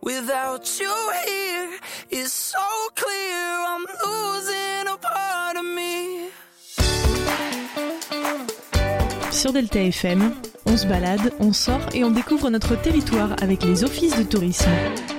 Without you here, it's so clear I'm losing a part of me. Sur Delta FM, on se balade, on sort et on découvre notre territoire avec les offices de tourisme.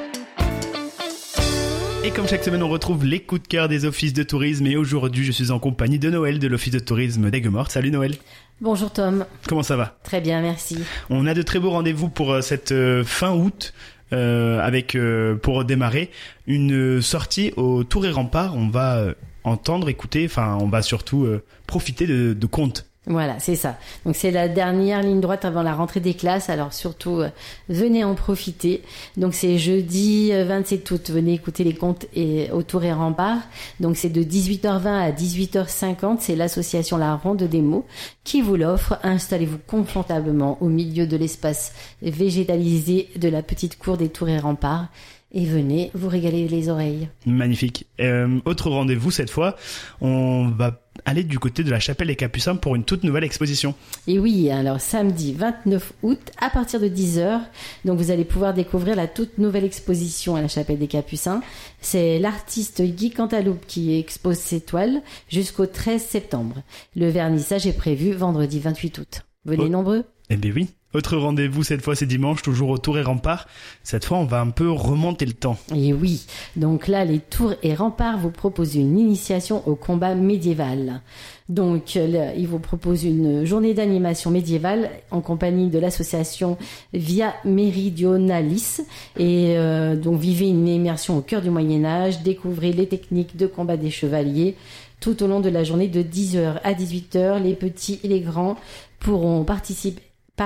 Et comme chaque semaine, on retrouve les coups de cœur des offices de tourisme. Et aujourd'hui, je suis en compagnie de Noël de l'office de tourisme d'Aigues-Mortes. Salut Noël. Bonjour Tom. Comment ça va ? Très bien, merci. On a de très beaux rendez-vous pour cette fin août. Avec pour démarrer une sortie au Tour et Rempart. On va entendre, écouter, enfin on va surtout profiter de contes. Voilà, c'est ça. Donc c'est la dernière ligne droite avant la rentrée des classes, alors surtout venez en profiter. Donc c'est jeudi 27 août, venez écouter les contes au Tour et Rempart. Donc c'est de 18h20 à 18h50, c'est l'association La Ronde des Mots qui vous l'offre. Installez-vous confortablement au milieu de l'espace végétalisé de la petite cour des Tours et Remparts. Et venez vous régaler les oreilles. Magnifique. Autre rendez-vous cette fois, on va aller du côté de la Chapelle des Capucins pour une toute nouvelle exposition. Et oui, alors samedi 29 août à partir de 10h, donc vous allez pouvoir découvrir la toute nouvelle exposition à la Chapelle des Capucins. C'est l'artiste Guy Cantaloupe qui expose ses toiles jusqu'au 13 septembre. Le vernissage est prévu vendredi 28 août. Venez nombreux. Eh bien oui. Autre rendez-vous, cette fois c'est dimanche, toujours au Tour et Rempart. Cette fois, on va un peu remonter le temps. Et oui, donc là, les Tours et Remparts vous proposent une initiation au combat médiéval. Donc, là, ils vous proposent une journée d'animation médiévale en compagnie de l'association Via Meridionalis. Et donc, vivez une immersion au cœur du Moyen-Âge, découvrez les techniques de combat des chevaliers. Tout au long de la journée de 10h à 18h, les petits et les grands pourront participer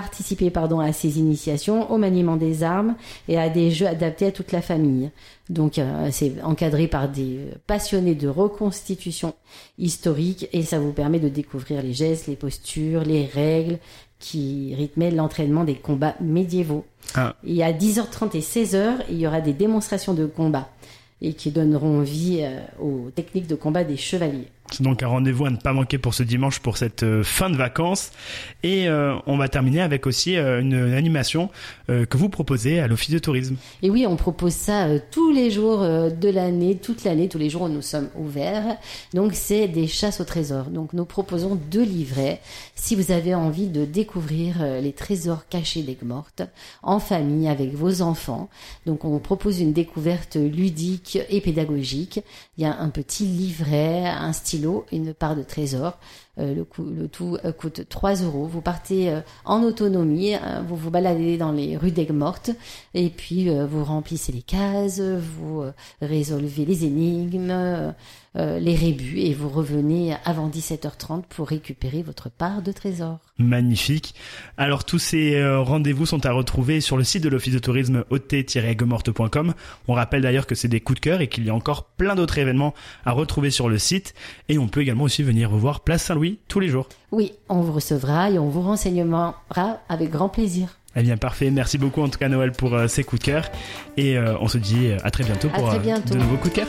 à ces initiations, au maniement des armes et à des jeux adaptés à toute la famille. Donc c'est encadré par des passionnés de reconstitution historique et ça vous permet de découvrir les gestes, les postures, les règles qui rythmaient l'entraînement des combats médiévaux. Et à 10h30 et 16h, il y aura des démonstrations de combat et qui donneront vie aux techniques de combat des chevaliers. C'est donc un rendez-vous à ne pas manquer pour ce dimanche, pour cette fin de vacances. Et on va terminer avec aussi une animation que vous proposez à l'Office de tourisme. Et oui, on propose ça tous les jours de l'année, toute l'année, tous les jours où nous sommes ouverts. Donc c'est des chasses au trésor. Donc nous proposons 2 livrets si vous avez envie de découvrir les trésors cachés d'Aigues-Mortes en famille avec vos enfants. Donc on propose une découverte ludique et pédagogique. Il y a un petit livret, un stylo, une part de trésor. Le tout coûte 3 €. Vous partez en autonomie, vous vous baladez dans les rues d'Aigues-Mortes et puis vous remplissez les cases, vous résolvez les énigmes, les rébus et vous revenez avant 17h30 pour récupérer votre part de trésor. Magnifique. Alors tous ces rendez-vous sont à retrouver sur le site de l'Office de tourisme ot-aiguesmortes.com. On rappelle d'ailleurs que c'est des coups de cœur et qu'il y a encore plein d'autres événements à retrouver sur le site et on peut également aussi venir vous voir Place Saint-Louis tous les jours. Oui, on vous recevra et on vous renseignera avec grand plaisir. Eh bien parfait, merci beaucoup en tout cas Noël pour ces coups de cœur et on se dit à très bientôt pour de nouveaux coups de cœur.